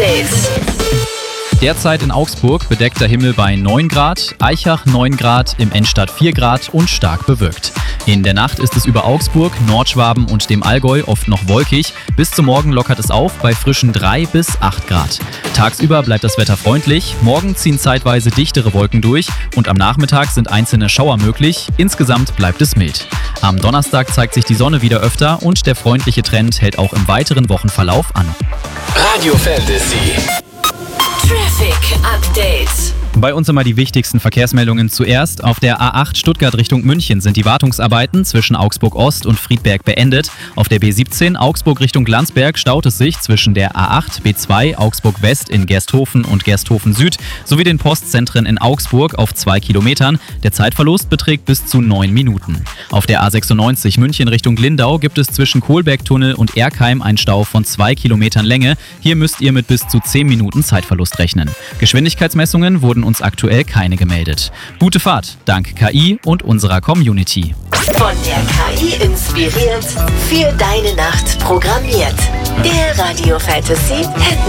Update. Derzeit in Augsburg bedeckter Himmel bei 9 Grad, Aichach 9 Grad, im Ennstadt 4 Grad und stark bewölkt. In der Nacht ist es über Augsburg, Nordschwaben und dem Allgäu oft noch wolkig. Bis zum Morgen lockert es auf bei frischen 3 bis 8 Grad. Tagsüber bleibt das Wetter freundlich, morgen ziehen zeitweise dichtere Wolken durch und am Nachmittag sind einzelne Schauer möglich. Insgesamt bleibt es mild. Am Donnerstag zeigt sich die Sonne wieder öfter und der freundliche Trend hält auch im weiteren Wochenverlauf an. Radio Fantasy. Traffic Update. Bei uns immer die wichtigsten Verkehrsmeldungen zuerst. Auf der A8 Stuttgart Richtung München sind die Wartungsarbeiten zwischen Augsburg Ost und Friedberg beendet. Auf der B17 Augsburg Richtung Landsberg staut es sich zwischen der A8, B2 Augsburg West in Gersthofen und Gersthofen Süd sowie den Postzentren in Augsburg auf 2 Kilometern. Der Zeitverlust beträgt bis zu 9 Minuten. Auf der A96 München Richtung Lindau gibt es zwischen Kohlbergtunnel und Erkheim einen Stau von 2 Kilometern Länge. Hier müsst ihr mit bis zu 10 Minuten Zeitverlust rechnen. Geschwindigkeitsmessungen wurden uns aktuell keine gemeldet. Gute Fahrt, dank KI und unserer Community. Von der KI inspiriert, für deine Nacht programmiert. Der Radio Fantasy